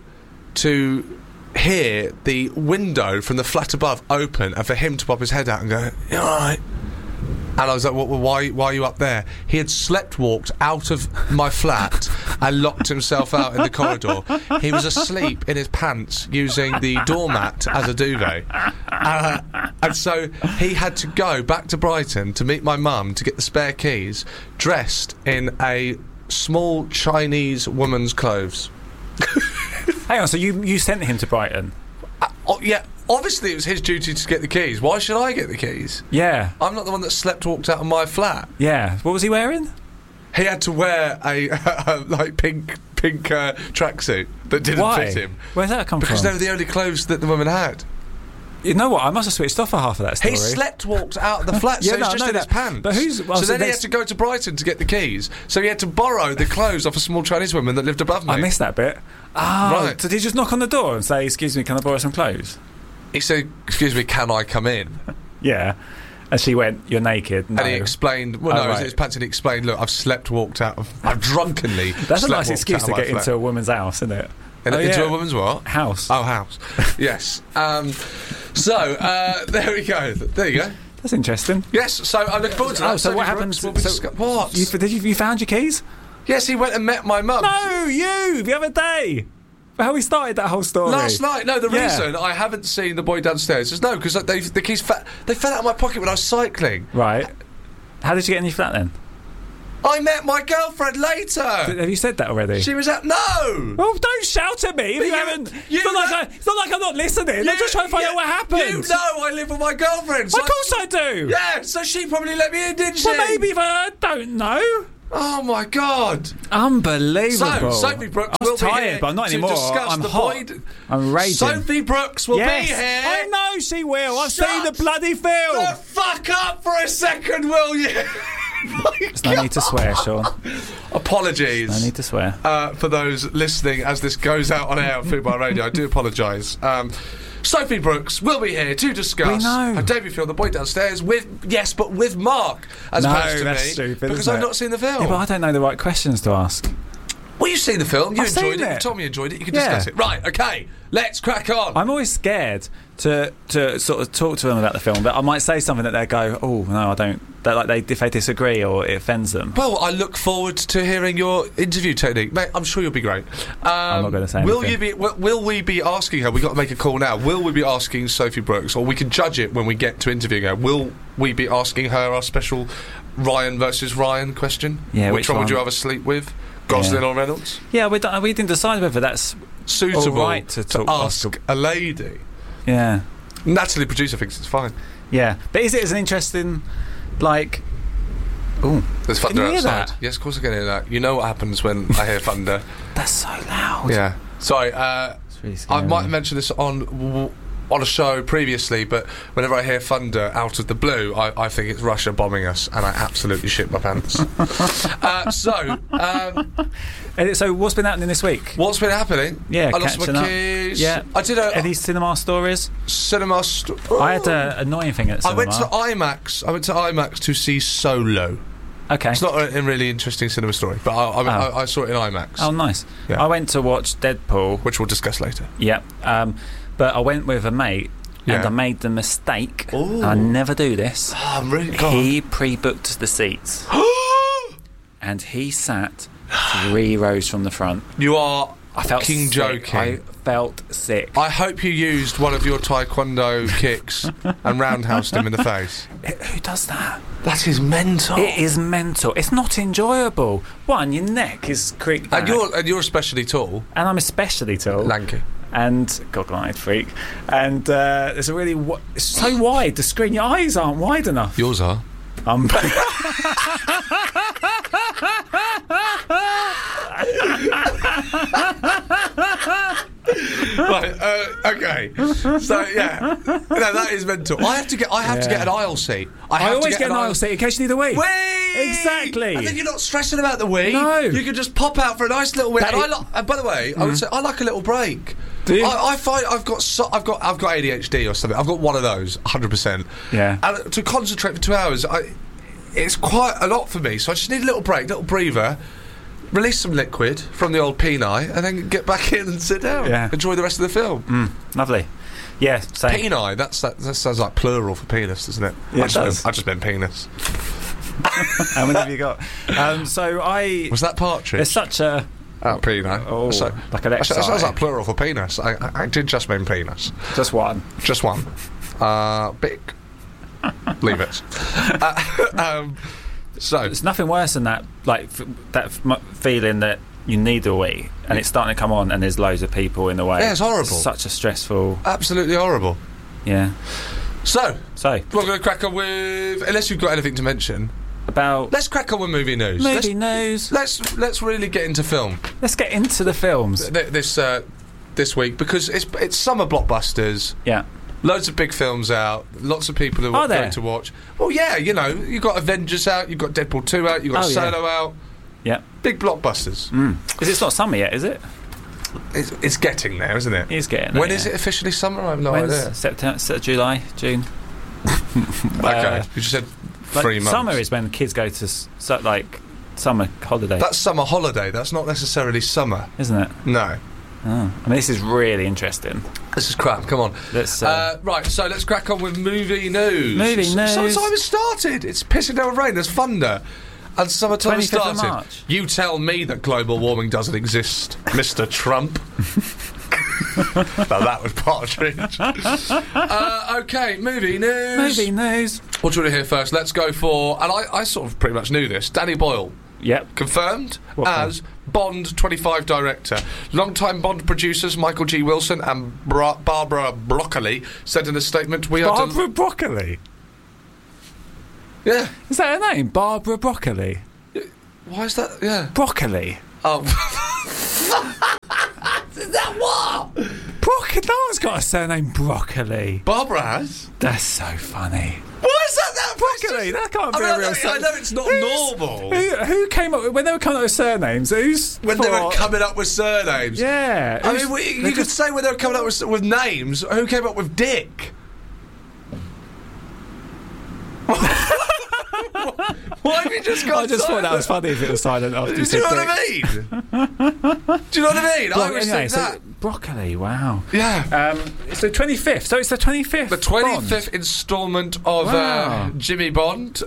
to hear the window from the flat above open and for him to pop his head out and go, "You all right?" And I was like, well, why, why are you up there? He had slept-walked out of my flat and locked himself out in the corridor. He was asleep in his pants using the doormat as a duvet. Uh, and so he had to go back to Brighton to meet my mum to get the spare keys, dressed in a small Chinese woman's clothes. Hang on, so you, you sent him to Brighton? Uh, oh, yeah, obviously it was his duty to get the keys. Why should I get the keys? Yeah. I'm not the one that slept-walked out of my flat. Yeah. What was he wearing? He had to wear a, a like pink pink uh, tracksuit that didn't Why? fit him Where's that come because from? they were the only clothes that the woman had. You know what? I must have switched off for half of that story. He slept walked out of the flat, Yeah, so no, he's I just know in his that. pants. But who's- well, so, so then he there's- had to go to Brighton to get the keys. So he had to borrow the clothes off a small Chinese woman that lived above me. I missed that bit. Oh, Right. So did he just knock on the door and say, "Excuse me, can I borrow some clothes?" He said, "Excuse me, can I come in?" Yeah. And she went, "You're naked." No. And he explained, well, Oh, no, it was right. in his pants, and he explained, "Look, I've slept walked out of, I've drunkenly." That's a slept nice walked excuse out to of my get flat." into a woman's house, isn't it? In, Oh, into yeah. a woman's what? House. Oh, house. Yes. Um, so, uh, there we go. There you go. That's interesting. Yes, so I'm looking forward to that. Oh, so Sophie what Brooks happened? will be so discuss- what? You, did you, you found your keys? Yes, he went and met my mum. No, you the other day. For how we started that whole story. Last night. No, the Yeah. reason I haven't seen The Boy Downstairs is no, because they, the keys fa- they fell out of my pocket when I was cycling. Right. How did you get in your flat then? I met my girlfriend later. Have you said that already? She was at no. Well, don't shout at me if you, you haven't. you it's, not like know- I, it's not like I'm not listening. You- I'm just trying to find you- out what happened. You know I live with my girlfriend. So of course I do. Yeah, so she probably let me in, didn't she? Well, maybe, but I don't know. Oh my God! Unbelievable. So Sophie Brooks I was will be tired, here but I'm not to anymore. discuss I'm the hot. void. I'm raging. Sophie Brooks will yes. be here. I know she will. I've Shut seen the bloody film. The fuck up for a second, will you? There's no need to swear, Sean. Apologies. No need to swear. Uh, for those listening as this goes out on air on Football Radio, I do apologise. Um, Sophie Brooks will be here to discuss We know. her debut film, The Boy Downstairs, with, yes, but with Mark, as No, opposed to that's me, stupid, because isn't I've it? not seen the film. Yeah, but I don't know the right questions to ask. Well, you've seen the film, you I've enjoyed seen it. it. you told me you enjoyed it, you can Yeah. discuss it. Right, okay, let's crack on. I'm always scared to to sort of talk to them about the film, but I might say something that they go, "Oh no, I don't." That like they if they disagree or it offends them. Well, I look forward to hearing your interview technique, mate. I'm sure you'll be great. Um, I'm not going to say Will anything. you be? Will, will we be asking her? We got to make a call now. Will we be asking Sophie Brooks, or we can judge it when we get to interviewing her? Will we be asking her our special Ryan versus Ryan question? Yeah, which, which one, would one? you rather sleep with, Gosling Yeah. or Reynolds? Yeah, we don't, we didn't decide whether that's Suitable all right to, to talk, ask a lady. Yeah, Natalie, producer, thinks it's fine. yeah. But is it as an interesting, like? Oh, There's thunder Can you hear outside. that? Yes, of course I can hear that. You know what happens when I hear thunder. that's so loud. Yeah. Sorry. Uh, It's really I scary. might have mentioned this on w- on a show previously, but whenever I hear thunder out of the blue, I, I think it's Russia bombing us, and I absolutely shit my pants. uh, so, um, Uh, So what's been happening this week? what's been happening? Yeah, I lost catching my up. keys. Yeah, I did a Any cinema stories? cinema. St- I had an annoying thing at I cinema. went to IMAX. I went to IMAX to see Solo. Okay. It's not a, a really interesting cinema story, but I, I, Oh. I, I saw it in IMAX, Oh, nice. Yeah. I went to watch Deadpool. which we'll discuss later. Yep. Um, but I went with a mate, and Yeah. I made the mistake. Ooh. I never do this. Oh, I'm really gone. He pre-booked the seats, and he sat three rows from the front. You are I felt fucking sick. joking. I felt sick. I hope you used one of your taekwondo kicks and roundhoused him in the face. Who does that? That is mental. It is mental. It's not enjoyable. One, your neck is creaked back, And you're and you're especially tall, and I'm especially tall. lanky. And goggle-eyed freak, and uh, there's a really w- it's so wide. The screen, your eyes aren't wide enough. Yours are. Um, Right. Uh, okay. So yeah, no, that is mental. I have to get. I have to Yeah. get an aisle seat. I, I have always to get an aisle seat in case you need a wee. Wee! Exactly. And then you're not stressing about the wee. No. You can just pop out for a nice little wee. That And, I is- li- and by the way, I would say I like a little break. Do you? I, I find I've got so, I've got I've got A D H D or something. I've got one of those, one hundred percent. Yeah. And to concentrate for two hours, I, it's quite a lot for me. So I just need a little break, little breather. Release some liquid from the old peni, and then get back in and sit down. Yeah. Enjoy the rest of the film. Mm, lovely. Yeah. Same. Peni, that's that, that sounds like plural for penis, doesn't it? Yeah, I it just does. Meant, I just meant penis. How many have you got? Um, so I. Was that partridge? There's such a. Oh, peni. Oh, so, like an that sounds exile. like plural for penis. I, I, I did just mean penis. Just one. Just one. Uh, big. Leave it. Uh, um, so It's nothing worse than that. Like f- that f- m- feeling that you need a wee, and it's starting to come on, and there's loads of people in the way. Yeah, it's horrible. Such a stressful. absolutely horrible. Yeah. So So we're going to crack on with, unless you've got anything to mention. about Let's crack on with movie news. movie let's, news. let's let's really get into film Let's get into the films. th- this uh, this week, because it's it's summer blockbusters. Yeah. Loads of big films out. Lots of people who Are are there? going to watch. Well, yeah, you know, you've got Avengers out, you've got Deadpool two out, you've got Oh, yeah. Solo out. Yeah. Big blockbusters. Mm. Because it's not summer yet, is it? It's, it's getting there, isn't it? It is getting. When there, is yeah. it officially summer? I have no When's idea. September, September, July, June. Okay, Uh, you just said Like, three months. Summer is when kids go to s- so, like summer holiday, That's summer holiday. That's not necessarily summer. isn't it? No. Oh. I mean, this is really interesting. This is crap. Come on. Let's. Uh, Uh, right, so let's crack on with movie news. Movie S- news. Summertime has started. It's pissing down with rain. There's thunder. And summertime has twenty-fifth of started. March. You tell me that global warming doesn't exist, Mister Trump. Now that was partridge. uh, okay, movie news. movie news. What do you want to hear first? Let's go for, and I, I sort of pretty much knew this, Danny Boyle Yep. Confirmed What as Bond twenty-five director. Long-time Bond producers Michael G. Wilson and Bra- Barbara Broccoli said in a statement, "We are Barbara del- Broccoli. yeah. Is that her name? Barbara Broccoli. Why is that? Yeah. Broccoli. Oh. Is that what? Broccoli. No one's got a surname Broccoli. Barbara has. That's so funny. Why is that that Broccoli? That can't be I mean, a I real know, surname. I know it's not Who's- normal. Who, who came up when they were coming up with surnames? Who's When they were thought- coming up with surnames. Yeah. I who's- mean, we, you they could just- say when they were coming up with, with names, who came up with Dick? Why have you just got I just thought that was funny if it was silent after Do you you said know what Dick. I mean? Do you know what I mean? I Bro- always anyway, think so that. broccoli, wow. Yeah. Um, it's the twenty-fifth, so it's the twenty-fifth. The twenty-fifth instalment of Wow. uh, Jimmy Bond.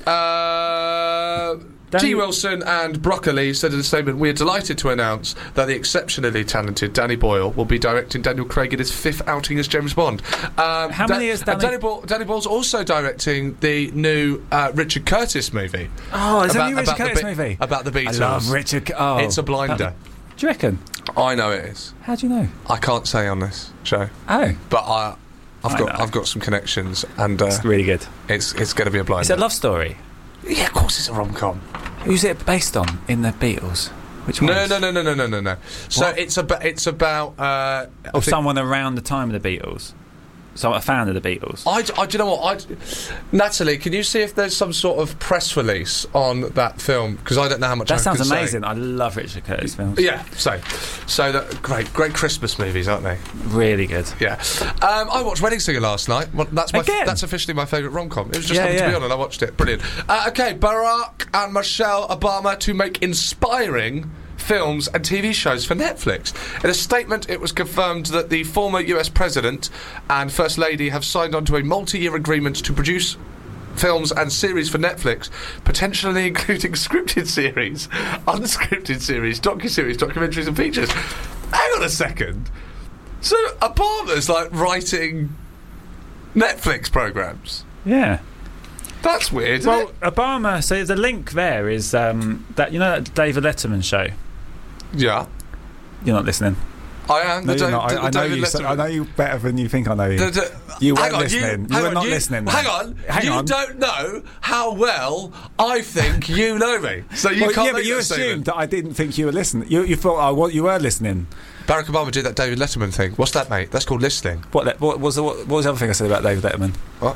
Uh, Danny- G. Wilson and Broccoli said in a statement, "We are delighted to announce that the exceptionally talented Danny Boyle will be directing Daniel Craig in his fifth outing as James Bond." Um, How many is and Danny- Danny, Boyle, Danny Boyle's also directing the new uh, Richard Curtis movie. Oh, is there a About- new Richard about the Curtis Be- movie? about the Beatles. I love Richard Cu- oh, It's a blinder. that- Do you reckon? I know it is. How do you know? I can't say on this show, Oh, but I, I've I got know. I've got some connections, and uh, it's really good. it's it's going to be a blinder. It's a love story. Yeah, of course it's a rom-com. Who's it based on in the Beatles? Which one? No, no, no, no, no, no, no, no. So What? it's about it's about uh, I Of think- someone around the time of the Beatles. So a fan of the Beatles. I, I, do you know what? I, Natalie, can you see if there's some sort of press release on that film? Because I don't know how much. That I sounds can say. amazing. I love Richard Curtis films. Yeah, so, so that great, great Christmas movies, aren't they? Really good. Yeah. Um, I watched Wedding Singer last night. Well, that's my f- Again? that's officially my favourite rom-com. It was just Yeah, happened to be yeah. on, and I watched it. Brilliant. Uh, okay, Barack and Michelle Obama to make inspiring films and T V shows for Netflix. In a statement, it was confirmed that the former U S president and First Lady have signed on to a multi-year agreement to produce films and series for Netflix, potentially including scripted series, unscripted series, docu-series, documentaries and features. Hang on a second. So Obama's like writing Netflix programs. Yeah. That's weird, isn't Well, it? Obama. So the link there is um, that you know that David Letterman show. Yeah. You're not listening. I am. No, the you're Da- not. the I, I know David you. So, Letterman- I know you better than you think I know you. The- the- You hang weren't on, listening. You hang were on, not listening then. Hang on. Hang you on. don't know how well I think you know me. So you Well, can't yeah, make but you that assumed statement. that I didn't think you were listening. You, you thought oh, what you were listening. Barack Obama did that David Letterman thing. What's that, mate? That's called listening. What, le- what was the, what, what was the other thing I said about David Letterman? What?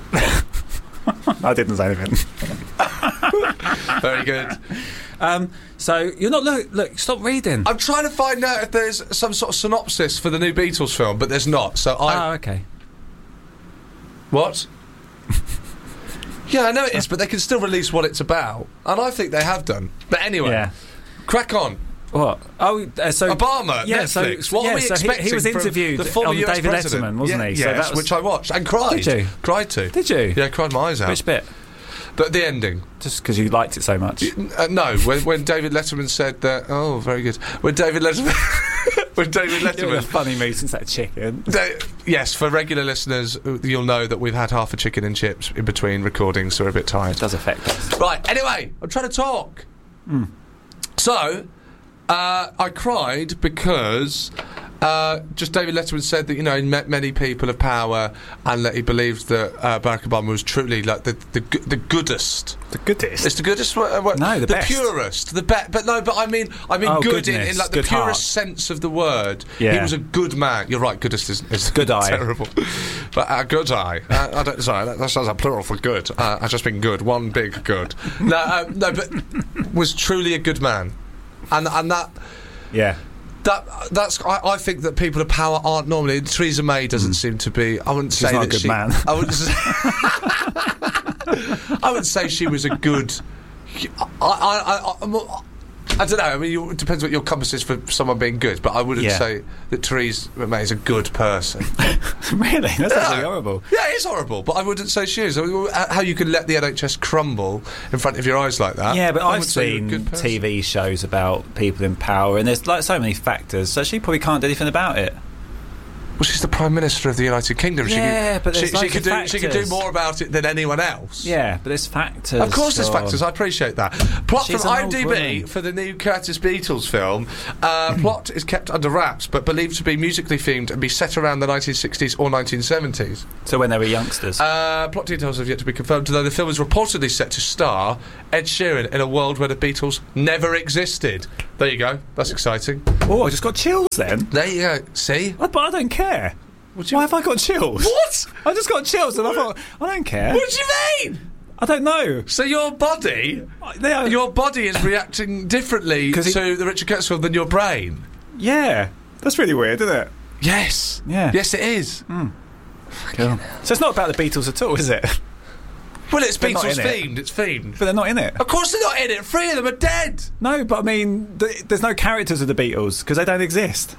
I didn't say anything. Very good. Um, so you're not look. Look, stop reading. I'm trying to find out if there's some sort of synopsis for the new Beatles film, but there's not. So I. Oh, okay. What? Yeah, I know it is, but they can still release what it's about, and I think they have done. But anyway, Yeah. crack on. What? Oh, uh, so Obama, yeah, Netflix. So, what yeah, are we so he- expecting? he was from interviewed the former on U S David president? Letterman, wasn't Yeah, he? So Yes, that was- which I watched and cried. Did you? Cried to. Did you? Yeah, cried my eyes out. Which bit? But the ending. Just because you liked it so much. Uh, no, when, when David Letterman said that. Oh, very good. When David Letterman. when David You're in a Letterman. funny mood since that chicken. Da- yes, for regular listeners, uh, you'll know that we've had half a chicken and chips in between recordings, so we're a bit tired. It does affect us. Right, anyway, I'm trying to talk. Mm. So, uh, I cried because uh, just David Letterman said that, you know, he met many people of power and that he believed that uh, Barack Obama was truly like the the, gu- the goodest. The goodest. It's the goodest. Uh, what, No, the the best. purest, the best. But no, but I mean, I mean, Oh, good in, goodness, in like the good purest heart. sense of the word. Yeah. He was a good man. You're right. Goodest is, is Good eye. terrible. But a uh, good eye. Uh, I don't. Sorry, that, that sounds like plural for good. Uh, I've just been good. One big good. No, uh, no, but was truly a good man, and and that. Yeah. That that's I, I think that people of power aren't normally. Theresa May doesn't seem to be. I wouldn't She's say not a that good she. man. I wouldn't. Say, I wouldn't say she was a good. I I I, I, I don't know. I mean, you, it depends what your compass is for someone being good. But I wouldn't Yeah. say that Theresa May is a good person. Really? That's Yeah. actually horrible. Yeah, it's horrible. But I wouldn't say she is. I mean, how you can let the N H S crumble in front of your eyes like that? Yeah, but I I've wouldn't say you're a seen good person. T V shows about people in power, and there's like so many factors. So she probably can't do anything about it. Well, she's the Prime Minister of the United Kingdom. She Yeah, could, but she, there's she loads could of do she could do factors. more about it than anyone else. Yeah, but there's factors. Of course, there's Sean. factors. I appreciate that. Plot She's from an old IMDb woman. for the new Curtis Beatles film. Uh, plot is kept under wraps, but believed to be musically themed and be set around the nineteen sixties or nineteen seventies. So when they were youngsters. Uh, plot details have yet to be confirmed, though the film is reportedly set to star Ed Sheeran in a world where the Beatles never existed. There you go. That's exciting. Oh, I just got chills then. There you go. See? I, but I don't care. Why have I got chills? What? I just got chills and I thought, I don't care. What do you mean? I don't know. So your body, They are, your body is reacting differently 'Cause to he- the Richard Curtis film than your brain. yeah. That's really weird, isn't it? Yes. Yeah. Yes, it is. Cool. So it's not about the Beatles at all, is it? Well, it's They're not Beatles in it. themed. It's themed. But they're not in it. Of course they're not in it. Three of them are dead. No, but I mean, th- there's no characters of the Beatles because they don't exist.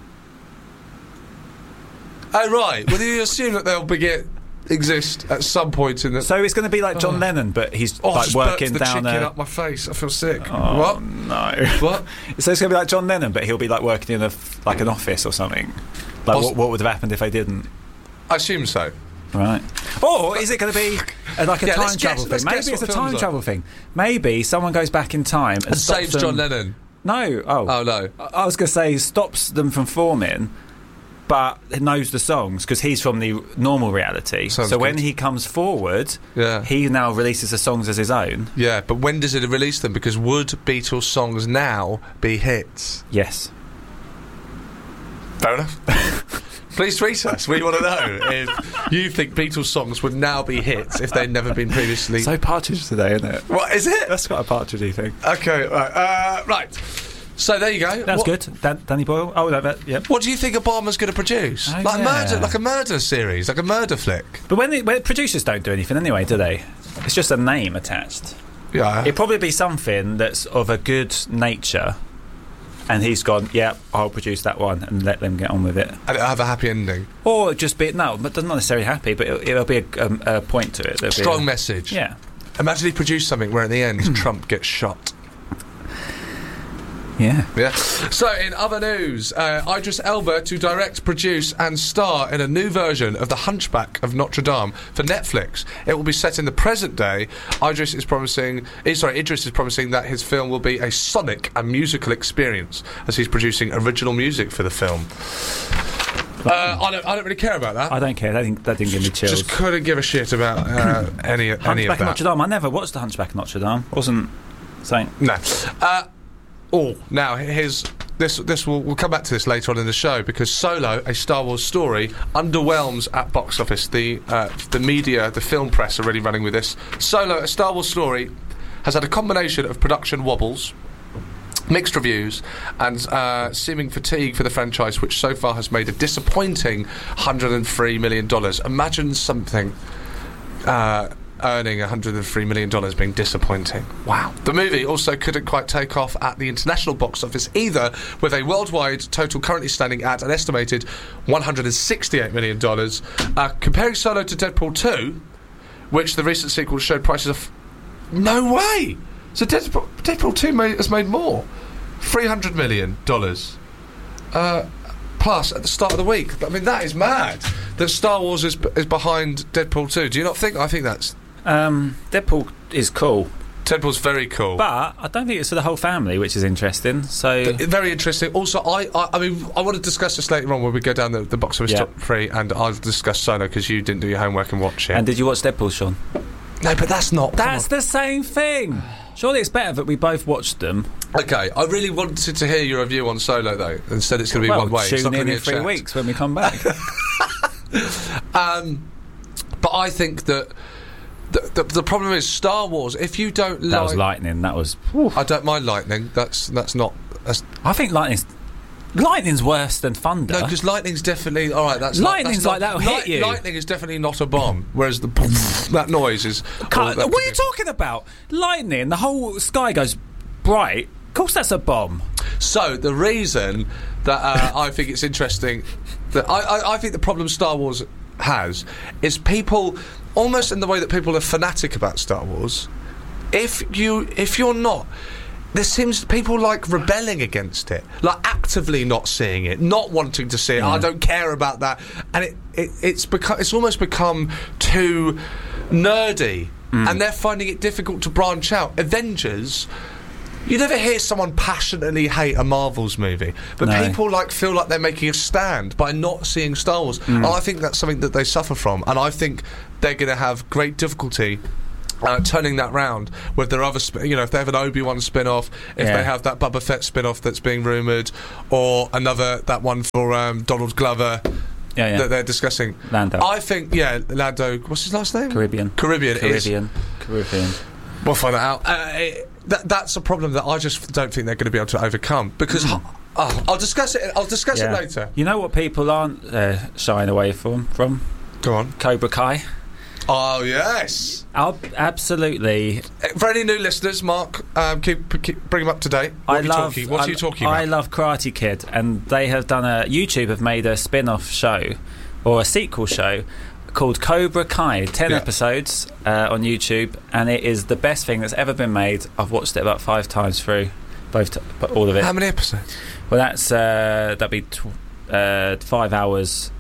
Oh, right. Well, you assume that they'll begin exist at some point in the... So it's going to be like John Lennon, but he's oh, I like just working burped the down chicken a. up my face. I feel sick. Oh, What? no. What? So it's going to be like John Lennon, but he'll be like working in a f- like an office or something. Like Poss- what, what would have happened if they didn't? I assume so. Right. Or is it going to be a, like a Yeah, time let's travel guess- let's thing? guess Maybe it's a what time films are. travel thing. Maybe someone goes back in time and, And stops saves them- John Lennon. No. Oh. Oh, no. I I was going to say stops them from forming, but knows the songs because he's from the normal reality. Sounds so when good. he comes forward, Yeah. he now releases the songs as his own. Yeah, but when does it release them? Because would Beatles songs now be hits? Yes. Fair enough. Please tweet us. We want to know if you think Beatles songs would now be hits if they'd never been previously... So Partridge today, isn't it? What, is it? That's got a Partridge thing. Okay, right. Uh, right. So there you go. That's What- good. Dan- Danny Boyle. Oh, that, that yep. What do you think Obama's going to produce? Oh, like yeah. murder, like a murder series, like a murder flick. But when, the, when producers don't do anything anyway, do they? It's just a name attached. Yeah. It'd probably be something that's of a good nature, and he's gone, yeah, I'll produce that one and let them get on with it. And it'll have a happy ending. Or just be, no, but not necessarily happy, but it'll, it'll be a, um, a point to it. There'll be Strong a- message. Yeah. Imagine he produced something where at the end Trump gets shot. Yeah. Yeah. So, in other news, uh, Idris Elba to direct, produce, and star in a new version of The Hunchback of Notre Dame for Netflix. It will be set in the present day. Idris is promising, eh, sorry, Idris is promising that his film will be a sonic and musical experience as he's producing original music for the film. Uh, I don't, I don't really care about that. I don't care. That didn't, that didn't give me chills. Just couldn't give a shit about uh, any any of Hunchback of that. Notre Dame. I never watched The Hunchback of Notre Dame. Wasn't saying. No. Uh, oh, now here's this. This will we'll come back to this later on in the show because Solo, a Star Wars story, underwhelms at box office. The uh, the media, the film press, are really running with this. Solo, a Star Wars story, has had a combination of production wobbles, mixed reviews, and uh, seeming fatigue for the franchise, which so far has made a disappointing one hundred three million dollars. Imagine something. Uh, earning one hundred three million dollars being disappointing. Wow. The movie also couldn't quite take off at the international box office either, with a worldwide total currently standing at an estimated one hundred sixty-eight million dollars. Uh, comparing Solo to Deadpool two, which the recent sequel showed prices of... No way! So Deadpool, Deadpool two made, has made more. three hundred million dollars. Uh... Plus, at the start of the week. I mean, that is mad. That Star Wars is is behind Deadpool two. Do you not think? I think that's... Um, Deadpool is cool, Deadpool's very cool. but I don't think it's for the whole family, which is interesting. So Th- very interesting. Also, I, I I mean, I want to discuss this later on when we go down the, the box office Yeah. top three, and I'll discuss Solo because you didn't do your homework and watch it. And did you watch Deadpool, Sean? no, but that's not... That's the same thing. Surely it's better that we both watched them. Okay, I really wanted to hear your review on Solo, though. Instead, it's going to be well, one way. It's tune not in going to be in a three chat. weeks when we come back. Um, but I think that the, the, the problem is Star Wars, if you don't that like... was lightning. That was. I don't mind lightning. That's that's not... That's, I think lightning's lightning's worse than thunder. no, because lightning's definitely... All right, that's Lightning's not, that's like not, that'll hit you. Lightning is definitely not a bomb, whereas the... that noise is... Can't- that what could are you be- talking about? Lightning. The whole sky goes bright. Of course, that's a bomb. So the reason that uh, I think it's interesting, that I, I, I think the problem Star Wars has is people, almost in the way that people are fanatic about Star Wars. If you if you're not there seems people like rebelling against it, like actively not seeing it, not wanting to see it. Yeah. I don't care about that, and it, it it's become it's almost become too nerdy, mm. and they're finding it difficult to branch out. Avengers. You never hear someone passionately hate a Marvel's movie, but No. people like feel like they're making a stand by not seeing Star Wars. Mm. And I think that's something that they suffer from, and I think they're going to have great difficulty uh, turning that round with their other, sp- you know, if they have an Obi-Wan spin-off, if Yeah. they have that Boba Fett spin-off that's being rumoured, or another that one for um, Donald Glover. Yeah, yeah. That they're discussing. Lando. I think, yeah, Lando. What's his last name? Caribbean. Caribbean. is- Caribbean. Caribbean. We'll find that out. Uh, it, that, that's a problem that I just don't think they're going to be able to overcome because Mm. oh, I'll discuss it. I'll discuss Yeah. it later. You know what people aren't uh, shying away from? From Go on. Cobra Kai. Oh yes. Ab- absolutely. Uh, For any new listeners, Mark, um, keep, keep bring them up to date. What I are you love. talking? What I, are you talking I about? love Karate Kid, and they have done a YouTube have made a spin-off show or a sequel show called Cobra Kai. Ten Yeah. episodes uh, on YouTube, and it is the best thing that's ever been made. I've watched it about five times through, both t- but all of it. How many episodes? Well, that's uh, that'd be tw- uh, five hours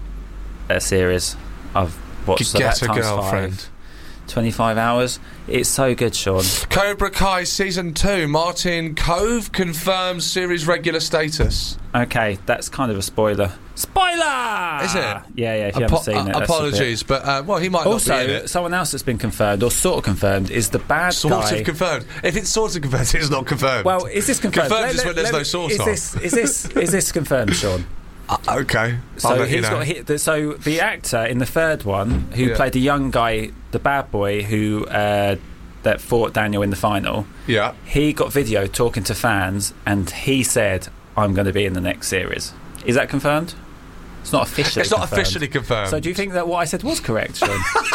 a series. I've watched so Get that a times girlfriend. five. twenty-five hours. It's so good, Sean. Cobra Kai season two. Martin Cove confirms series regular status. Okay, that's kind of a spoiler. Spoiler! Is it? Yeah, yeah. If you Apo- haven't seen it, uh, that's a apologies, but uh, well, he might Also, not be in it. someone else that's been confirmed, or sort of confirmed, is the bad Sort guy. of confirmed. If it's sort of confirmed, it's not confirmed. Well, is this confirmed? Confirmed is when there's no sort is of. This, is this is this confirmed, Sean? Uh, okay. I'll So let you he's know. got hit. The, so the actor in the third one, who Yeah. played the young guy, the bad boy who uh, that fought Daniel in the final, Yeah. he got video talking to fans, and he said, "I'm going to be in the next series." Is that confirmed? It's not officially. It's not confirmed. officially confirmed. So do you think that what I said was correct, Sean?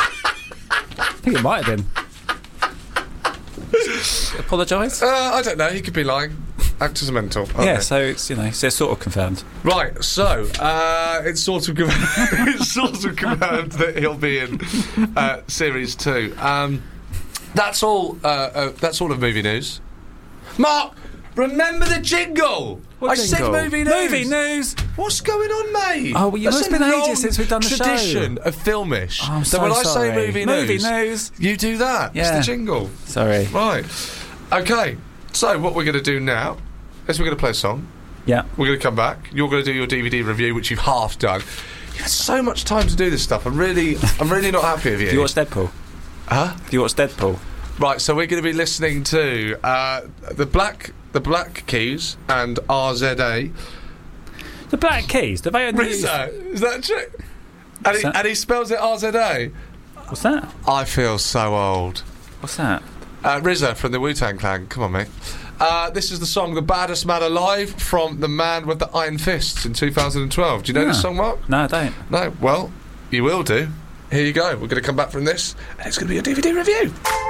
I think it might have been. Apologise. Uh, I don't know. He could be lying. Actors are mental. aren't Yeah, they? so it's you know, so it's sort of confirmed. Right, so uh, it's sort of confirmed, it's sort of confirmed that he'll be in uh, series two. Um, that's all. Uh, uh, that's all of movie news. Mark, remember the jingle? What I jingle? said movie news. Movie news. What's going on, mate? Oh, well, you know, That's it's a been ages long since we've done the show. tradition of Filmish. Oh, I'm so so when I sorry. say movie, Movie news, news. you do that. Yeah. It's the jingle. Sorry. Right. Okay. So what we're going to do now is we're going to play a song. Yeah. We're going to come back. You're going to do your D V D review, which you've half done. You had so much time to do this stuff. I'm really, I'm really not happy with you. Have you watched Deadpool? Huh? Have you watched Deadpool? Right. So we're going to be listening to uh, the Black, the Black Keys and R Z A. The Black Keys. Do they only use- Rizzo, is that true? And he, that? and he spells it R Z A. What's that? I feel so old. What's that? Uh, R Z A from the Wu-Tang Clan. Come on, mate. Uh, this is the song "The Baddest Man Alive" from the Man with the Iron Fists in two thousand twelve. Do you know Yeah. this song, Mark? No, I don't. No. Well, you will do. Here you go. We're going to come back from this, and it's going to be a D V D review.